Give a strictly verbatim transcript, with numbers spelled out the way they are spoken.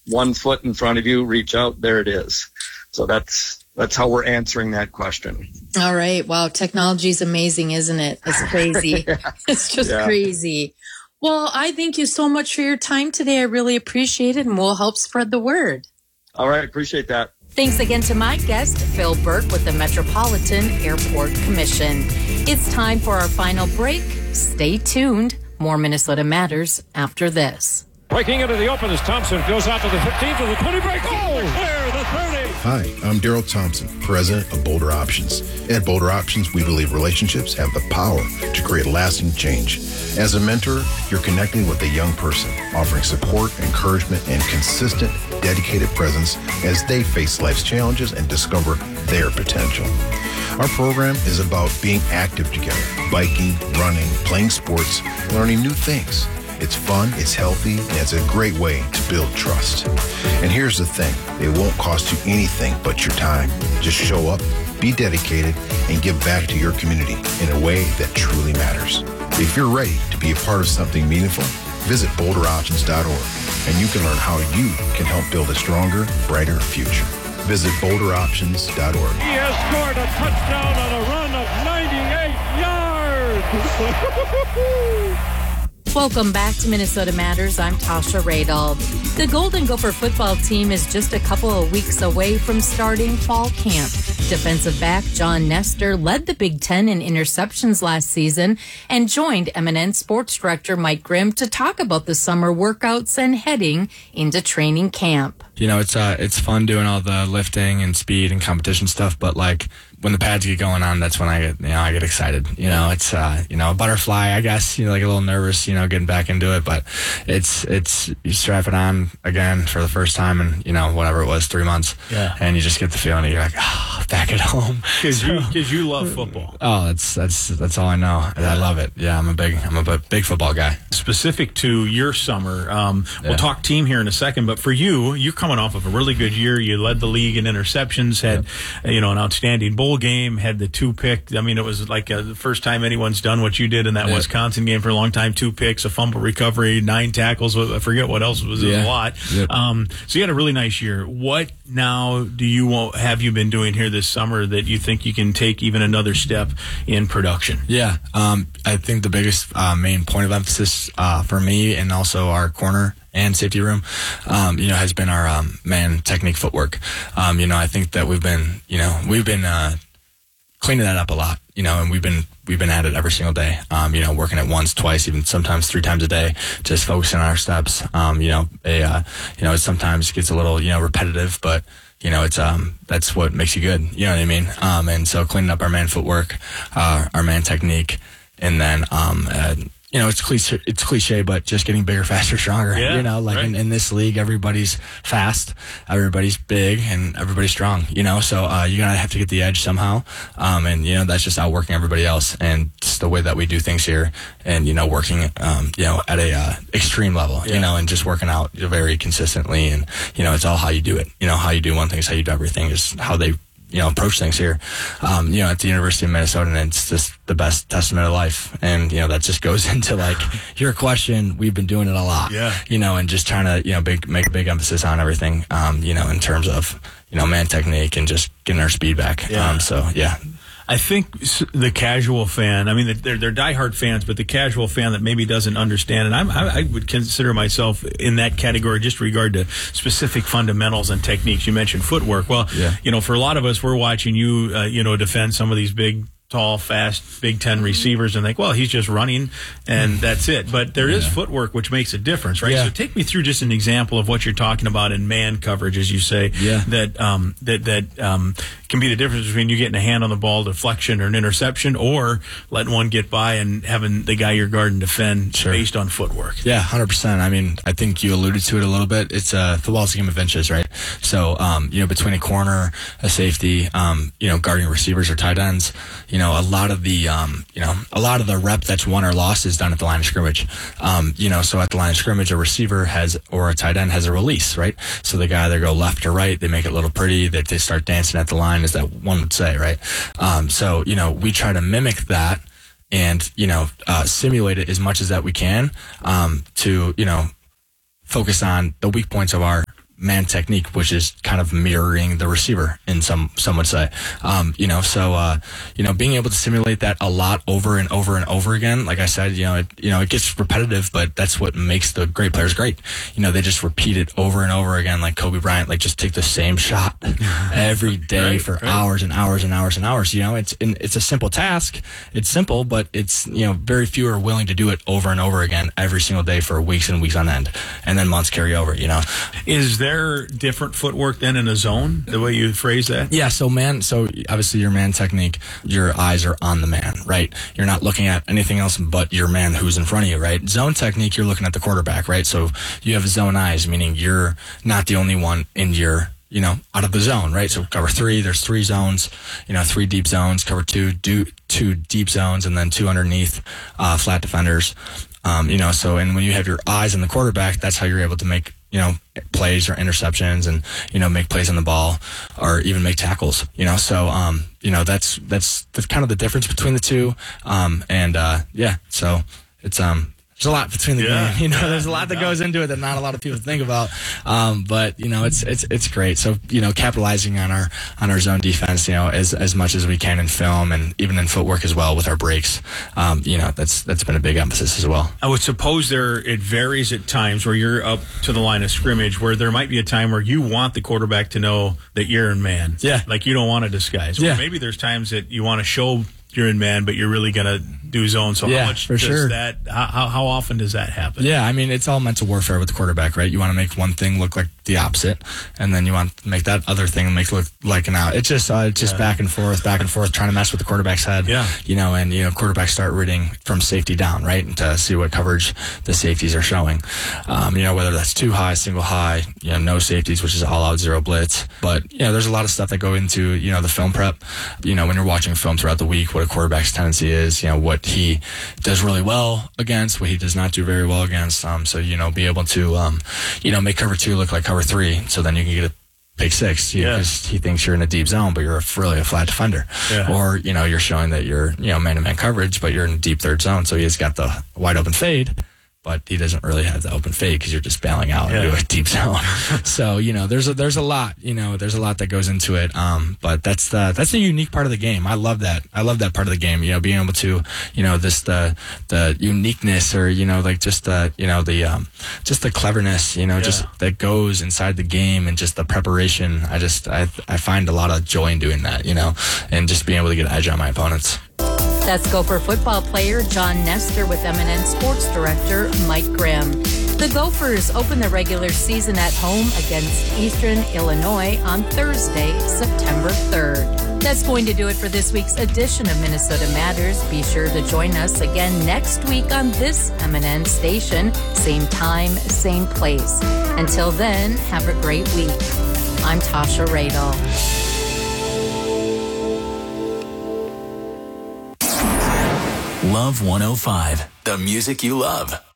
one foot in front of you, reach out, there it is. So that's that's how we're answering that question. All right. Wow. Technology is amazing, isn't it? It's crazy. yeah. It's just yeah. crazy. Well, I thank you so much for your time today. I really appreciate it, and we'll help spread the word. All right. Appreciate that. Thanks again to my guest, Phil Burke with the Metropolitan Airport Commission. It's time for our final break. Stay tuned. More Minnesota Matters after this. Breaking into the open as Thompson goes out to the fifteen to the twenty break. Oh, clear the thirty. Hi, I'm Daryl Thompson, president of Boulder Options. At Boulder Options, we believe relationships have the power to create lasting change. As a mentor, you're connecting with a young person, offering support, encouragement, and consistent, dedicated presence as they face life's challenges and discover their potential. Our program is about being active together, biking, running, playing sports, learning new things. It's fun, it's healthy, and it's a great way to build trust. And here's the thing, it won't cost you anything but your time. Just show up, be dedicated, and give back to your community in a way that truly matters. If you're ready to be a part of something meaningful, visit boulder options dot org, and you can learn how you can help build a stronger, brighter future. Visit boulder options dot org. He has scored a touchdown on a run of ninety-eight yards. Welcome back to Minnesota Matters. I'm Tasha Radald. The Golden Gopher football team is just a couple of weeks away from starting fall camp. Defensive back John Nestor led the Big Ten in interceptions last season and joined M and N Sports Director Mike Grimm to talk about the summer workouts and heading into training camp. You know, it's uh, it's fun doing all the lifting and speed and competition stuff, but like when the pads get going on, that's when I get, you know, I get excited. You know, it's, uh, you know, a butterfly, I guess, you know, like a little nervous, you know, getting back into it, but it's, it's, you strap it on again for the first time in, you know, whatever it was, three months. Yeah. And you just get the feeling that you're like, oh, back at home. Cause so, you, cause you love football. Oh, that's, that's, that's all I know. Yeah. I love it. Yeah. I'm a big, I'm a big football guy. Specific to your summer, um, yeah. we'll talk team here in a second, but for you, you're coming off of a really good year. You led the league in interceptions, had, yeah. you know, an outstanding bowl game, had the two pick. I mean, it was like uh, the first time anyone's done what you did in that yeah. Wisconsin game for a long time. Two picks, a fumble recovery, nine tackles. I forget what else was. It was yeah. a lot. Yep. Um, so you had a really nice year. What now do you want, have you been doing here this summer that you think you can take even another step in production? Yeah. Um, I think the biggest uh, main point of emphasis uh, for me and also our corner and safety room, um, you know, has been our um, man technique footwork. Um, you know, I think that we've been, you know, we've been uh, cleaning that up a lot, you know, and we've been we've been at it every single day. Um, you know, working it once, twice, even sometimes three times a day, just focusing on our steps. Um, you know, a uh, you know, it sometimes gets a little, you know, repetitive, but you know, it's um that's what makes you good. You know what I mean? Um, and so cleaning up our man footwork, uh, our man technique, and then um. Uh, You know, it's cliche, it's cliche, but just getting bigger, faster, stronger. Yeah, you know, like right. in, in this league, everybody's fast, everybody's big, and everybody's strong, you know, so uh, you're going to have to get the edge somehow. Um, and, you know, that's just outworking everybody else. And just the way that we do things here and, you know, working, um, you know, at a uh, extreme level, yeah. you know, and just working out very consistently. And, you know, it's all how you do it. You know, how you do one thing is how you do everything, is how they you know, approach things here, um, you know, at the University of Minnesota, and it's just the best testament of life. And, you know, that just goes into like your question. We've been doing it a lot, yeah. you know, and just trying to, you know, big, make a big emphasis on everything, um, you know, in terms of, you know, man technique and just getting our speed back. Yeah. Um, so, yeah. I think the casual fan, I mean, they're, they're diehard fans, but the casual fan that maybe doesn't understand, and I'm, I, I would consider myself in that category just regard to specific fundamentals and techniques. You mentioned footwork. Well, yeah. you know, for a lot of us, we're watching you, uh, you know, defend some of these big, tall, fast Big Ten receivers and think, well, he's just running and that's it. But there yeah. is footwork, which makes a difference, right? Yeah. So take me through just an example of what you're talking about in man coverage, as you say, yeah. that um, that that um, can be the difference between you getting a hand on the ball, deflection, or an interception, or letting one get by and having the guy you're guarding defend sure. based on footwork. Yeah, one hundred percent. I mean, I think you alluded to it a little bit. It's uh, football's a game of inches, right? So, um, you know, between a corner, a safety, um, you know, guarding receivers or tight ends, you know, a lot of the, um, you know, a lot of the rep that's won or lost is done at the line of scrimmage. Um, you know, so at the line of scrimmage, a receiver has, or a tight end has a release, right? So the guy either go left or right, they make it a little pretty, they, they start dancing at the line, as that one would say, right? Um, so, you know, we try to mimic that and, you know, uh, simulate it as much as that we can, um, to, you know, focus on the weak points of our man technique, which is kind of mirroring the receiver in some, some would say. Um, you know, so, uh, you know, being able to simulate that a lot over and over and over again, like I said, you know, it, you know, it gets repetitive, but that's what makes the great players great. You know, they just repeat it over and over again, like Kobe Bryant, like just take the same shot every day right, for right. hours and hours and hours and hours. You know, it's, it's a simple task. It's simple, but it's, you know, very few are willing to do it over and over again every single day for weeks and weeks on end, and then months carry over, you know. Is there different footwork than in a zone, the way you phrase that? Yeah, so man, so obviously your man technique, your eyes are on the man, right? You're not looking at anything else but your man who's in front of you, right? Zone technique, you're looking at the quarterback, right? So you have zone eyes, meaning you're not the only one in your, you know, out of the zone, right? So cover three, there's three zones, you know, three deep zones, cover two, do two deep zones, and then two underneath, uh, flat defenders. Um, you know, so, and when you have your eyes on the quarterback, that's how you're able to make, you know, plays or interceptions and, you know, make plays on the ball or even make tackles, you know, so, um, you know, that's, that's, that's kind of the difference between the two. Um, and, uh, yeah, so it's, um, there's a lot between the yeah, game, you know, yeah, there's a lot that goes into it that not a lot of people think about. Um, but you know, it's, it's, it's great. So, you know, capitalizing on our, on our zone defense, you know, as, as much as we can in film and even in footwork as well with our breaks. Um, you know, that's, that's been a big emphasis as well. I would suppose there, it varies at times where you're up to the line of scrimmage where there might be a time where you want the quarterback to know that you're in man. Yeah. Like you don't want to disguise. Yeah. Or maybe there's times that you want to show you're in man, but you're really going to do zone. So yeah, how much for does sure. that, how, how often does that happen? Yeah, I mean, it's all mental warfare with the quarterback, right? You want to make one thing look like the opposite, and then you want to make that other thing make look like an out. It's just, uh, it's just yeah. back and forth, back and forth, trying to mess with the quarterback's head. Yeah. You know, and, you know, quarterbacks start reading from safety down, right? And to see what coverage the safeties are showing. Um, you know, whether that's too high, single high, you know, no safeties, which is all out zero blitz. But, you know, there's a lot of stuff that go into, you know, the film prep. You know, when you're watching film throughout the week, what a quarterback's tendency is, you know, what he does really well against, what he does not do very well against. Um, so, you know, be able to, um, you know, make cover two look like cover three. So then you can get a pick six because yeah. he thinks you're in a deep zone, but you're a, really a flat defender. Yeah. Or, you know, you're showing that you're, you know, man-to-man coverage, but you're in a deep third zone. So he's got the wide open fade, but he doesn't really have the open fade because you're just bailing out yeah. into a deep zone. So, you know, there's a, there's a lot, you know, there's a lot that goes into it. Um, but that's the, that's the unique part of the game. I love that. I love that part of the game, you know, being able to, you know, this, the, the uniqueness or, you know, like just the, you know, the, um, just the cleverness, you know, yeah. just that goes inside the game and just the preparation. I just, I, I find a lot of joy in doing that, you know, and just being able to get an edge on my opponents. That's Gopher football player John Nestor with M and N Sports Director Mike Grimm. The Gophers open the regular season at home against Eastern Illinois on Thursday, September third. That's going to do it for this week's edition of Minnesota Matters. Be sure to join us again next week on this M and N station. Same time, same place. Until then, have a great week. I'm Tasha Radel. Love one oh five, the music you love.